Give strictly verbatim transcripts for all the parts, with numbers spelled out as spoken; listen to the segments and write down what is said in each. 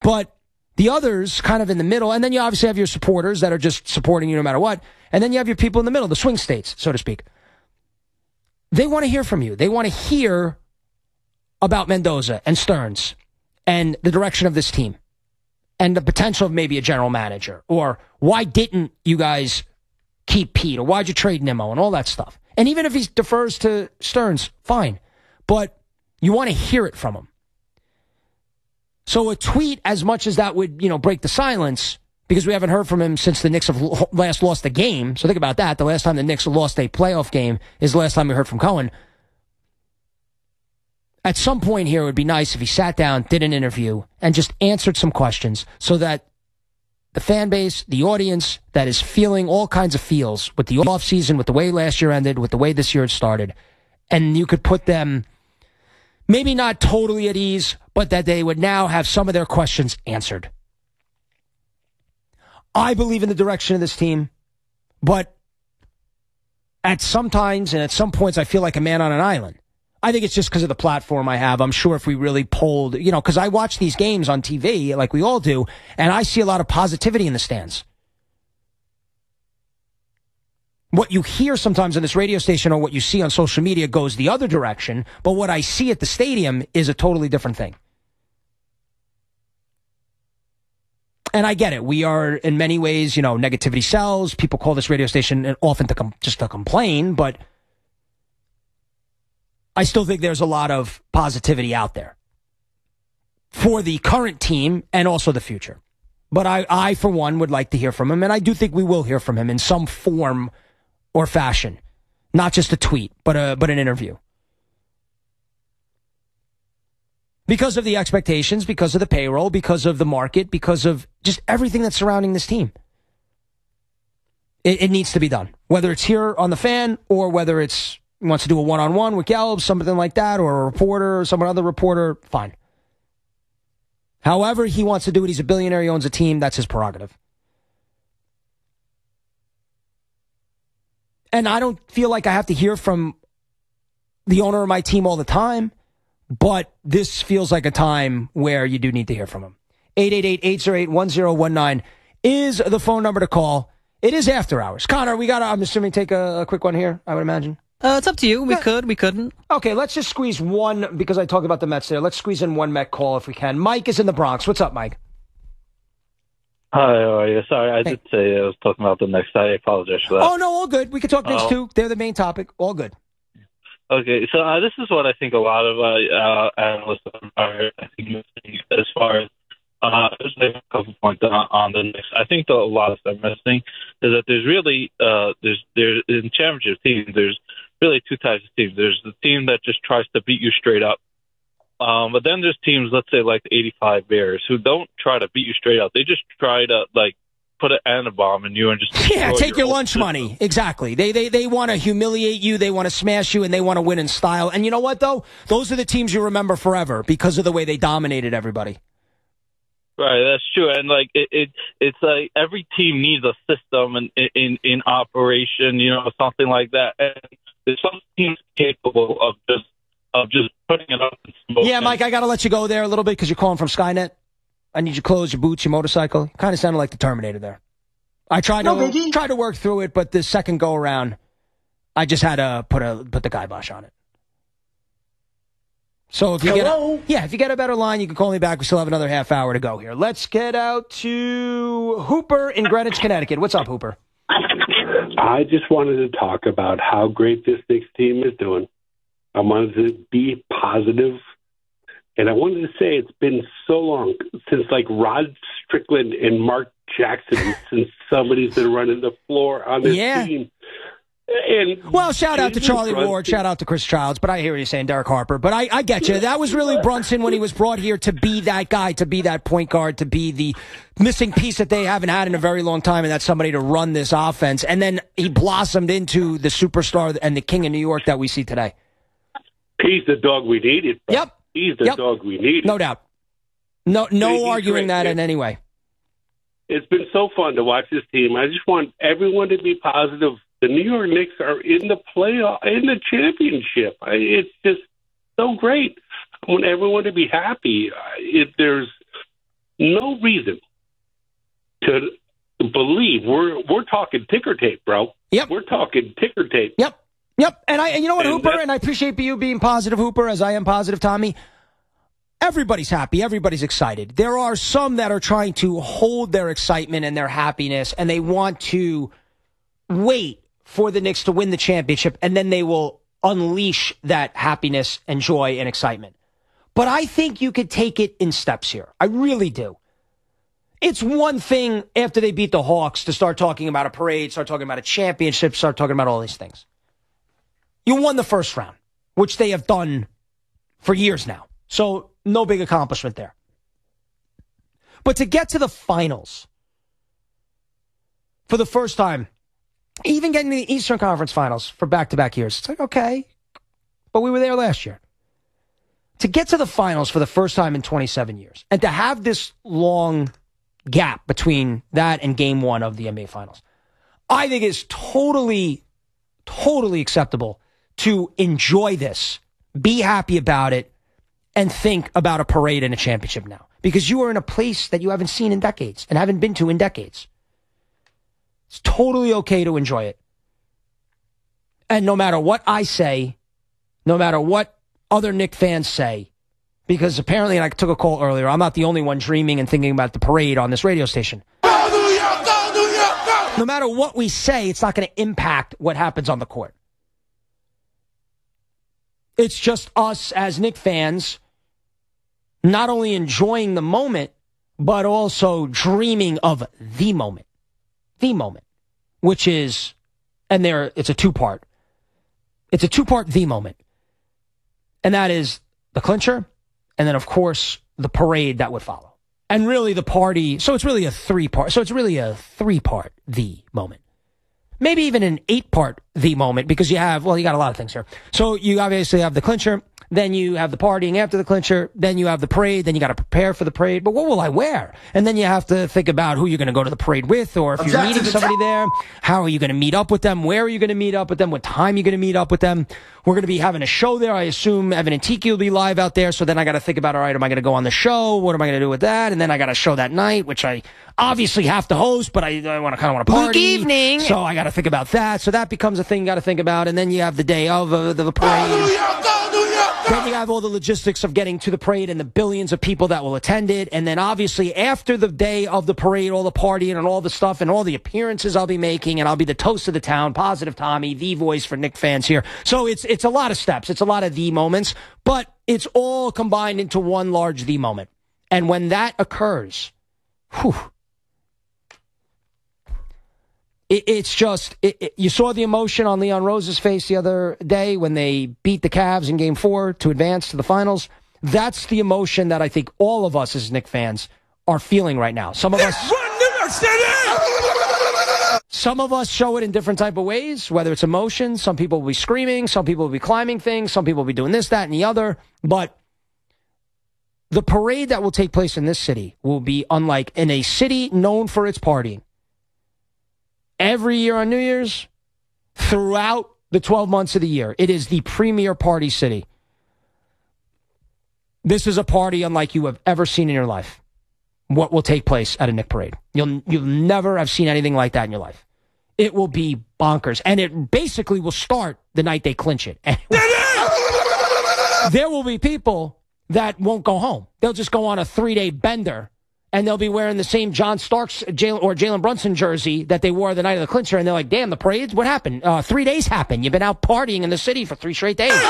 But the others kind of in the middle, and then you obviously have your supporters that are just supporting you no matter what, and then you have your people in the middle, the swing states, so to speak. They want to hear from you. They want to hear about Mendoza and Stearns and the direction of this team and the potential of maybe a general manager, or why didn't you guys keep Pete, or why'd you trade Nimmo, and all that stuff. And even if he defers to Stearns, fine. But you want to hear it from him. So a tweet, as much as that would, you know, break the silence, because we haven't heard from him since the Knicks have last lost a game. So think about that. The last time the Knicks lost a playoff game is the last time we heard from Cohen. At some point here, it would be nice if he sat down, did an interview, and just answered some questions so that the fan base, the audience that is feeling all kinds of feels with the offseason, with the way last year ended, with the way this year had started, and you could put them maybe not totally at ease, but that they would now have some of their questions answered. I believe in the direction of this team, but at some times and at some points I feel like a man on an island. I think it's just because of the platform I have. I'm sure if we really polled, you know, because I watch these games on T V like we all do, and I see a lot of positivity in the stands. What you hear sometimes on this radio station or what you see on social media goes the other direction, but what I see at the stadium is a totally different thing. And I get it. We are, in many ways, you know, negativity sells. People call this radio station often to com- just to complain, but I still think there's a lot of positivity out there for the current team and also the future. But I, I, for one, would like to hear from him, and I do think we will hear from him in some form or fashion. Not just a tweet, but a, but an interview. Because of the expectations, because of the payroll, because of the market, because of just everything that's surrounding this team. It, it needs to be done. Whether it's here on the Fan or whether it's he wants to do a one-on-one with Gelb, something like that, or a reporter or some other reporter, fine. However he wants to do it, he's a billionaire, he owns a team, that's his prerogative. And I don't feel like I have to hear from the owner of my team all the time, but this feels like a time where you do need to hear from him. eight eight eight, eight zero eight, one zero one nine is the phone number to call. It is after hours. Connor, we got to, I'm assuming, take a, a quick one here, I would imagine. Uh, it's up to you. We yeah. could, we couldn't. Okay, let's just squeeze one, because I talked about the Mets there. Let's squeeze in one Met call if we can. Mike is in the Bronx. What's up, Mike? Hi, how are you? Sorry, I hey. did say I was talking about the Knicks. I apologize for that. Oh, no, all good. We can talk Knicks, oh. too. They're the main topic. All good. Okay, so uh, this is what I think a lot of uh, uh, analysts are I think, missing as far as uh, there's like a couple points on, on the Knicks. I think the, a lot of stuff missing is that there's really uh, there's there's in championship teams there's really two types of teams. There's the team that just tries to beat you straight up. Um, but then there's teams, let's say like the eighty-five Bears, who don't try to beat you straight up. They just try to like put an N-bomb in you and just yeah, take your, your lunch system. money. Exactly. They they they want to humiliate you. They want to smash you, and they want to win in style. And you know what though? Those are the teams you remember forever because of the way they dominated everybody. Right, that's true, and like it, it, it's like every team needs a system in, in in operation, you know, something like that. And there's some teams capable of just of just putting it up in smoke. Yeah, Mike, I got to let you go there a little bit because you're calling from Skynet. I need your clothes, your boots, your motorcycle. You kind of sounded like the Terminator there. I tried no, to Biggie. try to work through it, but the second go around, I just had to put a put the kibosh on it. So if you Hello? get a, yeah, if you get a better line, you can call me back. We still have another half hour to go here. Let's get out to Hooper in Greenwich, Connecticut. What's up, Hooper? I just wanted to talk about how great this Knicks team is doing. I wanted to be positive, and I wanted to say it's been so long since like Rod Strickland and Mark Jackson, since somebody's been running the floor on this yeah. team. And well, shout out to Charlie Ward, shout out to Chris Childs, but I hear what you're saying, Derek Harper. But I, I get you. That was really Brunson when he was brought here to be that guy, to be that point guard, to be the missing piece that they haven't had in a very long time, and that's somebody to run this offense. And then he blossomed into the superstar and the king of New York that we see today. He's the dog we needed. Bro. Yep. He's the yep. dog we needed. No doubt. No, no He's arguing great. that yeah. in any way. It's been so fun to watch this team. I just want everyone to be positive. The New York Knicks are in the playoff, in the championship. I, it's just so great. I want everyone to be happy. If there's no reason to believe we're we're talking ticker tape, bro. Yep. We're talking ticker tape. Yep. Yep. And I, and you know what, And Hooper, that- and I appreciate you being positive, Hooper, as I am positive, Tommy. Everybody's happy. Everybody's excited. There are some that are trying to hold their excitement and their happiness, and they want to wait for the Knicks to win the championship, and then they will unleash that happiness and joy and excitement. But I think you could take it in steps here. I really do. It's one thing after they beat the Hawks to start talking about a parade, start talking about a championship, start talking about all these things. You won the first round, which they have done for years now. So no big accomplishment there. But to get to the finals for the first time, even getting to the Eastern Conference Finals for back-to-back years, it's like, okay, but we were there last year. To get to the finals for the first time in twenty-seven years, and to have this long gap between that and game one of the N B A Finals, I think is totally, totally acceptable to enjoy this, be happy about it, and think about a parade and a championship now. Because you are in a place that you haven't seen in decades and haven't been to in decades. It's totally okay to enjoy it. And no matter what I say, no matter what other Knick fans say, because apparently, and I took a call earlier, I'm not the only one dreaming and thinking about the parade on this radio station. Go New York, go New York, go! No matter what we say, it's not going to impact what happens on the court. It's just us as Knick fans not only enjoying the moment, but also dreaming of the moment. The moment. Which is, and there, it's a two-part. It's a two-part the moment. And that is the clincher, and then, of course, the parade that would follow. And really the party, so it's really a three-part, so it's really a three-part the moment. Maybe even an eight-part the moment, because you have, well, you got a lot of things here. So you obviously have the clincher, then you have the partying after the clincher, then you have the parade, then you got to prepare for the parade. But what will I wear? And then you have to think about who you're going to go to the parade with, or if you're meeting somebody there, how are you going to meet up with them? Where are you going to meet up with them? What time are you going to meet up with them? We're going to be having a show there. I assume Evan and Tiki will be live out there. So then I got to think about, all right, am I going to go on the show? What am I going to do with that? And then I got a show that night, which I obviously have to host, but I, I want to kind of want to party. Luke evening. So I got to think about that. So that becomes a thing you got to think about. And then you have the day of uh, the, the parade. Then you have all the logistics of getting to the parade and the billions of people that will attend it. And then obviously after the day of the parade, all the partying and all the stuff and all the appearances I'll be making, and I'll be the toast of the town, Positive Tommy, the voice for Knick fans here. So it's it's a lot of steps. It's a lot of the moments, but it's all combined into one large the moment. And when that occurs, whew, it, it's just, it, it, you saw the emotion on Leon Rose's face the other day when they beat the Cavs in game four to advance to the finals. That's the emotion that I think all of us as Knick fans are feeling right now. Some of us, some of us show it in different type of ways, whether it's emotion. Some people will be screaming. Some people will be climbing things. Some people will be doing this, that, and the other. But the parade that will take place in this city will be unlike in a city known for its partying. Every year on New Year's, throughout the twelve months of the year, it is the premier party city. This is a party unlike you have ever seen in your life. What will take place at a Knick parade? You'll you'll never have seen anything like that in your life. It will be bonkers, and it basically will start the night they clinch it. There will be people that won't go home. They'll just go on a three-day bender, and they'll be wearing the same John Starks Jaylen, or Jalen Brunson jersey that they wore the night of the clincher, and they're like, damn, the parades? What happened? Uh, three days happened. You've been out partying in the city for three straight days.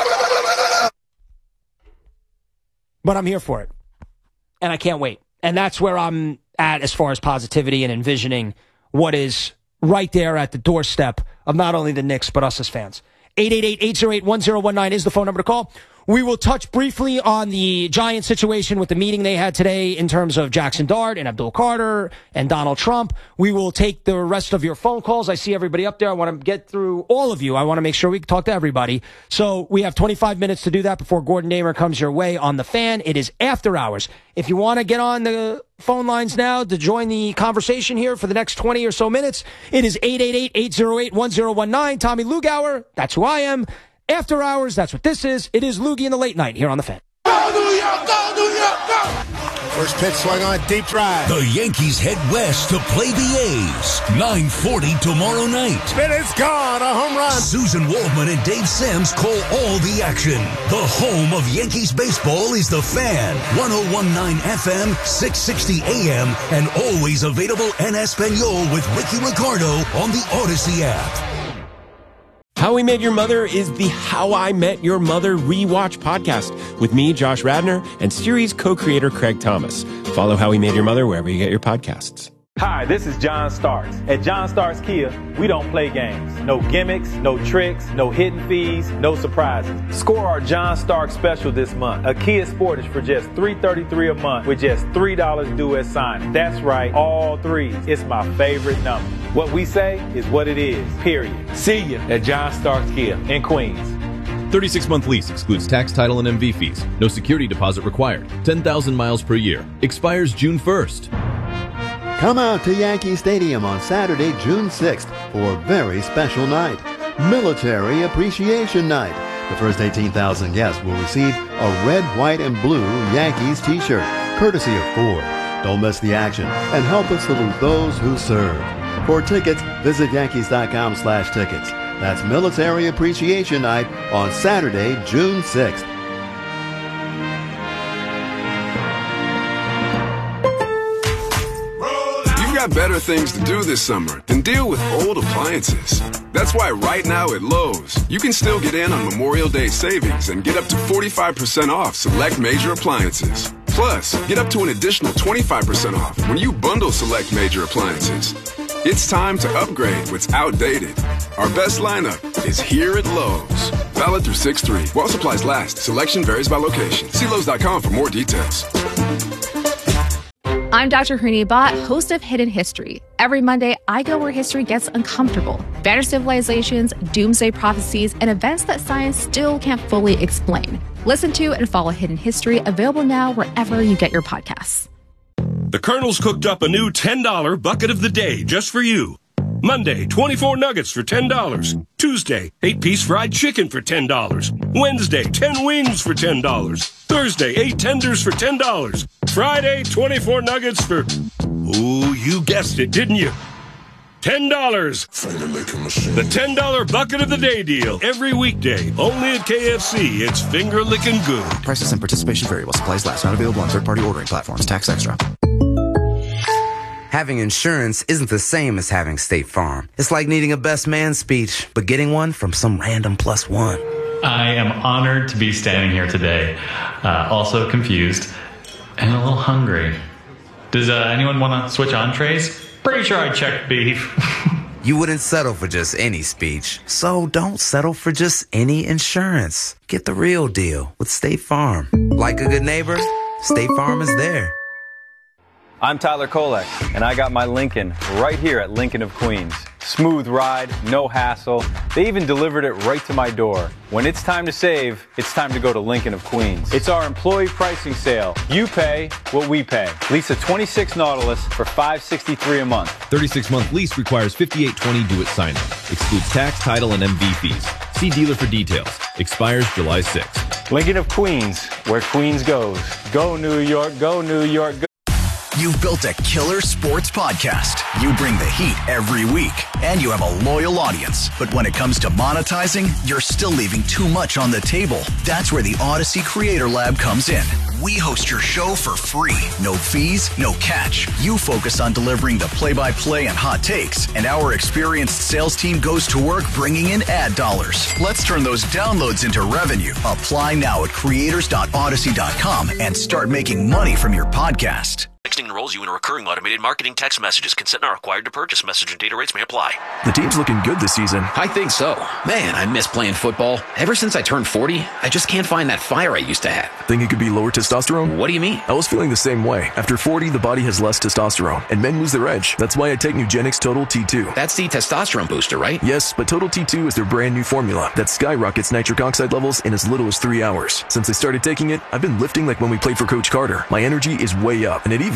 But I'm here for it, and I can't wait. And that's where I'm at as far as positivity and envisioning what is right there at the doorstep of not only the Knicks, but us as fans. eight eight eight, eight oh eight, one oh one nine is the phone number to call. We will touch briefly on the Giants situation with the meeting they had today in terms of Jackson Dart and Abdul Carter and Donald Trump. We will take the rest of your phone calls. I see everybody up there. I want to get through all of you. I want to make sure we can talk to everybody. So we have twenty-five minutes to do that before Gordon Damer comes your way on the Fan. It is after hours. If you want to get on the phone lines now to join the conversation here for the next twenty or so minutes, it is eight eight eight, eight oh eight, one oh one nine. Tommy Lugauer, that's who I am. After hours, that's what this is. It is Loogie in the Late Night here on the Fan. Go New York, go New York, go! First pitch swung on, deep drive. The Yankees head west to play the A's. nine forty tomorrow night. Spin is gone, a home run. Susan Waldman and Dave Sims call all the action. The home of Yankees baseball is The Fan. one oh one point nine F M, six sixty A M, and always available en Espanol with Ricky Ricardo on the Odyssey app. How We Met Your Mother is the How I Met Your Mother rewatch podcast with me, Josh Radnor, and series co-creator Craig Thomas. Follow How We Met Your Mother wherever you get your podcasts. Hi, this is John Starks. At John Starks Kia, we don't play games. No gimmicks, no tricks, no hidden fees, no surprises. Score our John Starks special this month. A Kia Sportage for just three hundred thirty-three dollars a month with just three dollars due at signing. That's right, all threes. It's my favorite number. What we say is what it is, period. See you at John Starks Kia in Queens. thirty-six month lease excludes tax, title, and M V fees. No security deposit required. ten thousand miles per year. Expires June first. Come out to Yankee Stadium on Saturday, June sixth for a very special night, Military Appreciation Night. The first eighteen thousand guests will receive a red, white, and blue Yankees t-shirt, courtesy of Ford. Don't miss the action and help us salute those who serve. For tickets, visit Yankees.com slash tickets. That's Military Appreciation Night on Saturday, June sixth. Better things to do this summer than deal with old appliances. That's why right now at Lowe's, you can still get in on Memorial Day savings and get up to forty-five percent off select major appliances. Plus, get up to an additional twenty-five percent off when you bundle select major appliances. It's time to upgrade what's outdated. Our best lineup is here at Lowe's. Valid through six three. While supplies last, selection varies by location. See Lowe's dot com for more details. I'm Doctor Hrini Bhatt, host of Hidden History. Every Monday, I go where history gets uncomfortable. Vanished civilizations, doomsday prophecies, and events that science still can't fully explain. Listen to and follow Hidden History, available now wherever you get your podcasts. The Colonel's cooked up a new ten dollar bucket of the day just for you. Monday, twenty-four nuggets for ten dollars. Tuesday, eight piece fried chicken for ten dollars. Wednesday, ten wings for ten dollars. Thursday, eight tenders for ten dollars. Friday, twenty-four nuggets for... Ooh, you guessed it, didn't you? ten dollars. The ten dollar bucket of the day deal. Every weekday, only at K F C. It's finger-licking good. Prices and participation vary while supplies last. Not available on third-party ordering platforms. Tax extra. Having insurance isn't the same as having State Farm. It's like needing a best man speech, but getting one from some random plus one. I am honored to be standing here today, uh, also confused and a little hungry. Does uh, anyone want to switch entrees? Pretty sure I checked beef. You wouldn't settle for just any speech, so don't settle for just any insurance. Get the real deal with State Farm. Like a good neighbor, State Farm is there. I'm Tyler Kolek, and I got my Lincoln right here at Lincoln of Queens. Smooth ride, no hassle. They even delivered it right to my door. When it's time to save, it's time to go to Lincoln of Queens. It's our employee pricing sale. You pay what we pay. Lease a twenty-six Nautilus for five hundred sixty-three dollars a month. thirty-six month lease requires fifty-eight twenty due at sign-up. Excludes tax, title, and M V fees. See dealer for details. Expires July sixth. Lincoln of Queens, where Queens goes. Go New York, go New York, go. You've built a killer sports podcast. You bring the heat every week, and you have a loyal audience. But when it comes to monetizing, you're still leaving too much on the table. That's where the Odyssey Creator Lab comes in. We host your show for free. No fees, no catch. You focus on delivering the play-by-play and hot takes, and our experienced sales team goes to work bringing in ad dollars. Let's turn those downloads into revenue. Apply now at creators dot odyssey dot com and start making money from your podcast. Texting enrolls you in a recurring automated marketing text messages. Consent not required to purchase. Message and data rates may apply. The team's looking good this season. I think so. Man, I miss playing football. Ever since I turned forty, I just can't find that fire I used to have. Think it could be lower testosterone? What do you mean? I was feeling the same way. After forty, the body has less testosterone, and men lose their edge. That's why I take Nugenix Total T two. That's the testosterone booster, right? Yes, but Total T two is their brand new formula that skyrockets nitric oxide levels in as little as three hours. Since I started taking it, I've been lifting like when we played for Coach Carter. My energy is way up, and it even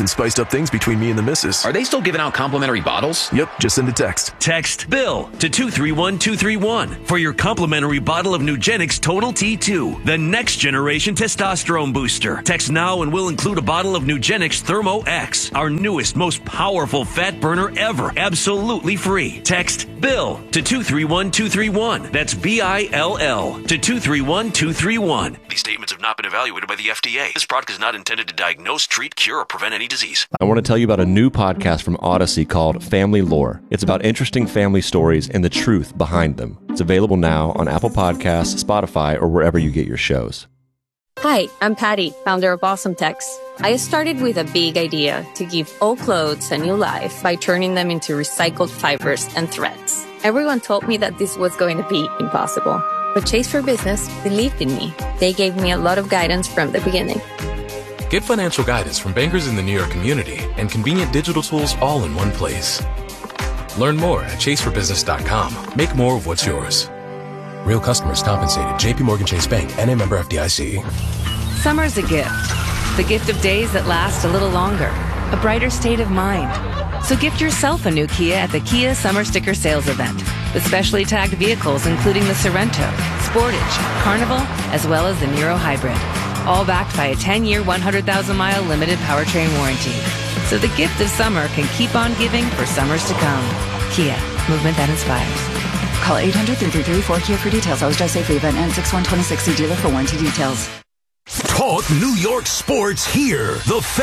spiced up things between me and the missus. Are they still giving out complimentary bottles? Yep, just send a text. Text BILL to two three one two three one for your complimentary bottle of Nugenix Total T two, the next generation testosterone booster. Text now and we'll include a bottle of Nugenix Thermo X, our newest, most powerful fat burner ever, absolutely free. Text BILL to two three one two three one. That's B I L L to two three one two three one. These statements have not been evaluated by the F D A. This product is not intended to diagnose, treat, cure, or prevent any disease. I want to tell you about a new podcast from Odyssey called Family Lore. It's about interesting family stories and the truth behind them. It's available now on Apple Podcasts, Spotify, or wherever you get your shows. Hi, I'm Patty, founder of Awesome Tex. I started with a big idea to give old clothes a new life by turning them into recycled fibers and threads. Everyone told me that this was going to be impossible, but Chase for Business believed in me. They gave me a lot of guidance from the beginning. Get financial guidance from bankers in the New York community and convenient digital tools all in one place. Learn more at chase for business dot com. Make more of what's yours. Real customers compensated. J P Morgan Chase Bank, N A member F D I C. Summer's a gift. The gift of days that last a little longer. A brighter state of mind. So gift yourself a new Kia at the Kia Summer Sticker Sales Event. With specially tagged vehicles including the Sorrento, Sportage, Carnival, as well as the Niro Hybrid. All backed by a ten-year, one hundred thousand mile limited powertrain warranty. So the gift of summer can keep on giving for summers to come. Kia, movement that inspires. Call eight hundred, three three three, four Kia for details. Always drive safely. Event ends six one twenty-six. See dealer for warranty details. Talk New York sports here. The